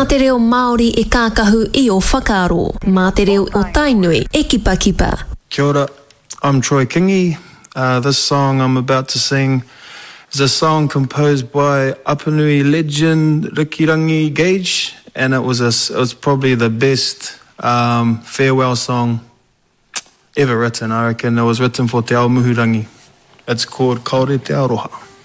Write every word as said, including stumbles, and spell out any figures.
te reo Māori e kākahu I o whakaaro. Mā te reo o Tainui e kipa kipa. Kia ora, I'm Troy Kingi. Uh, this song I'm about to sing is a song composed by Apanui legend Rikirangi Gage, and it was a, it was probably the best um, farewell song ever written. I reckon it was written for Te Ao Muhurangi. It's called Kaore Te Aroha.